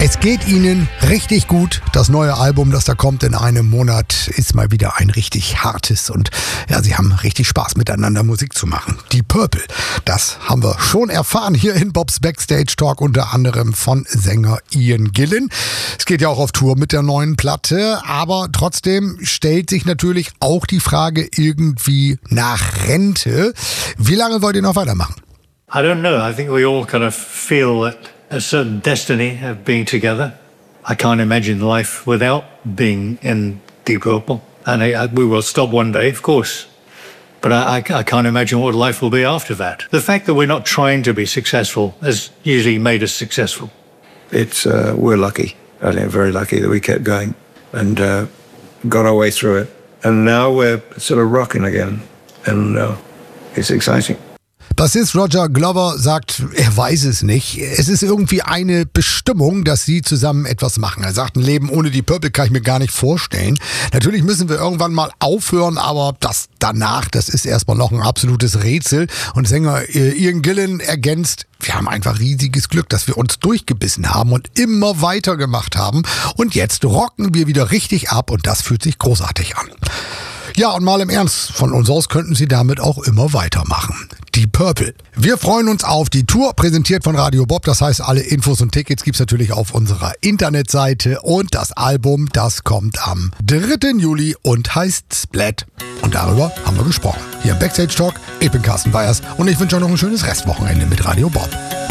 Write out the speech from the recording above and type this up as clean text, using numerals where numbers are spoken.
Es geht Ihnen richtig gut. Das neue Album, das da kommt in einem Monat, ist mal wieder ein richtig hartes und ja, sie haben richtig Spaß miteinander Musik zu machen. Die Purple, das haben wir schon erfahren hier in Bobs Backstage Talk, unter anderem von Sänger Ian Gillan. Es geht ja auch auf Tour mit der neuen Platte, aber trotzdem stellt sich natürlich auch die Frage irgendwie nach Rente. Wie lange wollt ihr noch weitermachen? I don't know. I think we all kind of feel that a certain destiny of being together. I can't imagine life without being in Deep Purple. And we will stop one day, of course. But I can't imagine what life will be after that. The fact that we're not trying to be successful has usually made us successful. It's we're lucky. I think very lucky that we kept going and got our way through it. And now we're sort of rocking again. And it's exciting. Bassist Roger Glover sagt, er weiß es nicht. Es ist irgendwie eine Bestimmung, dass sie zusammen etwas machen. Er sagt, ein Leben ohne die Purple kann ich mir gar nicht vorstellen. Natürlich müssen wir irgendwann mal aufhören, aber das danach, das ist erstmal noch ein absolutes Rätsel. Und Sänger Ian Gillan ergänzt, wir haben einfach riesiges Glück, dass wir uns durchgebissen haben und immer weitergemacht haben. Und jetzt rocken wir wieder richtig ab und das fühlt sich großartig an. Ja, und mal im Ernst, von uns aus könnten sie damit auch immer weitermachen. Die Purple. Wir freuen uns auf die Tour, präsentiert von Radio Bob. Das heißt, alle Infos und Tickets gibt's natürlich auf unserer Internetseite. Und das Album, das kommt am 3. Juli und heißt Splat. Und darüber haben wir gesprochen. Hier im Backstage Talk. Ich bin Carsten Weyers und ich wünsche euch noch ein schönes Restwochenende mit Radio Bob.